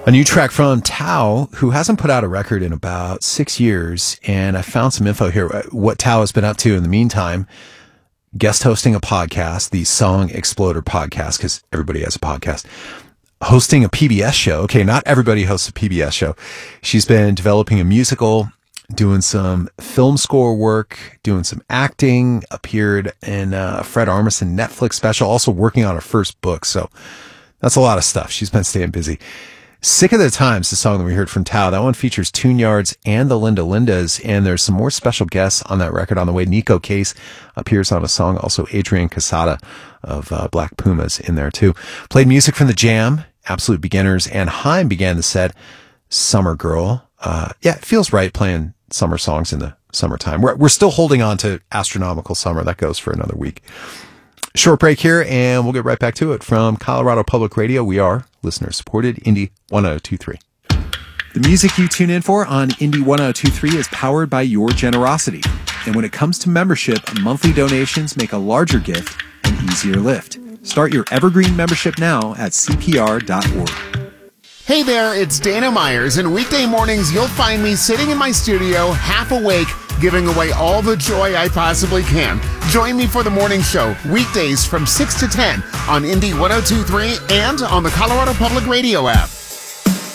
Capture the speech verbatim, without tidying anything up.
A new track from Tao, who hasn't put out a record in about six years. And I found some info here, what Tao has been up to in the meantime. Guest hosting a podcast, the Song Exploder podcast, because everybody has a podcast. Hosting a P B S show. Okay, not everybody hosts a P B S show. She's been developing a musical, doing some film score work, doing some acting, appeared in a Fred Armisen Netflix special, also working on her first book. So that's a lot of stuff. She's been staying busy. Sick of the Times, the song that we heard from Tao. That one features Tune Yards and the Linda Lindas, and there's some more special guests on that record on the way. Nico Case appears on a song, also Adrian Casada of uh, Black Pumas in there too. Played music from The Jam, Absolute Beginners, and Haim began the set. Summer Girl. Uh, yeah, it feels right playing summer songs in the summertime. We're, we're still holding on to Astronomical Summer. That goes for another week. Short break here, and we'll get right back to it. From Colorado Public Radio, we are listener-supported Indie one oh two point three. The music you tune in for on Indie one oh two point three is powered by your generosity. And when it comes to membership, monthly donations make a larger gift an easier lift. Start your Evergreen membership now at C P R dot org. Hey there, it's Dana Myers, and weekday mornings you'll find me sitting in my studio, half awake, giving away all the joy I possibly can. Join me for the morning show, weekdays from six to ten on Indie one oh two point three and on the Colorado Public Radio app.